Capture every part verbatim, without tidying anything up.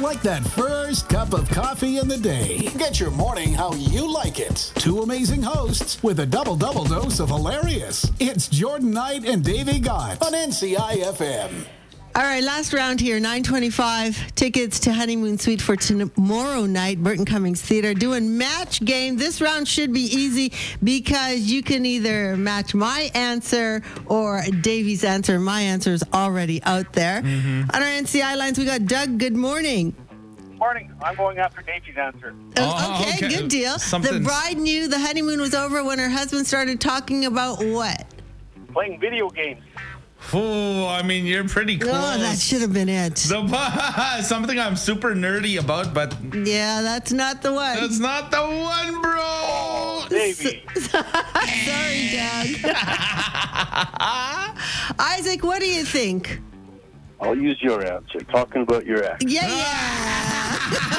like that first cup of coffee in the day. Get your morning how you like it. Two amazing hosts with a double-double dose of hilarious. It's Jordan Knight and Davey Gott on N C I F M. All right, last round here, nine twenty-five. Tickets to Honeymoon Suite for tomorrow night, Burton Cummings Theater. Doing match game. This round should be easy because you can either match my answer or Davey's answer. My answer is already out there. Mm-hmm. On our N C I lines, we got Doug. Good morning. Morning. I'm going after Davey's answer. Oh, okay, okay, good deal. Something's... The bride knew the honeymoon was over when her husband started talking about what? Playing video games. Oh, I mean, you're pretty close. Oh, that should have been it. The, something I'm super nerdy about, but... Yeah, that's not the one. That's not the one, bro. Oh, Davey. Sorry, Doug. Isaac, what do you think? I'll use your answer. Talking about your ex. Yeah, yeah.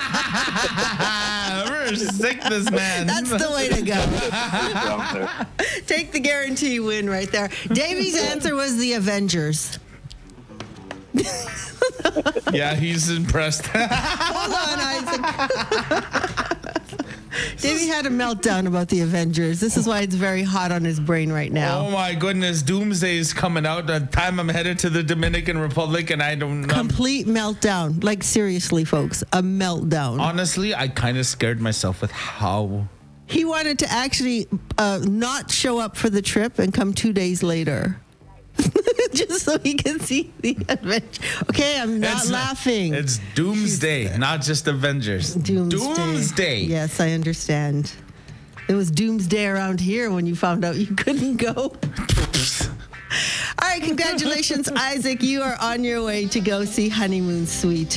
We're sick, this man. That's the way to go. Take the guarantee win right there. Davey's answer was the Avengers. Yeah, he's impressed. Hold on, Isaac. Davey had a meltdown about the Avengers. This is why it's very hot on his brain right now. Oh my goodness, Doomsday is coming out. The time I'm headed to the Dominican Republic, and I don't know. Complete meltdown. Like, seriously, folks, a meltdown. Honestly, I kind of scared myself with how... He wanted to actually uh, not show up for the trip and come two days later. Just so he can see the adventure. Okay, I'm not It's- laughing. It's Doomsday, not just Avengers. Doomsday. Doomsday. Yes, I understand. It was doomsday around here when you found out you couldn't go. All right, congratulations, Isaac. You are on your way to go see Honeymoon Suite.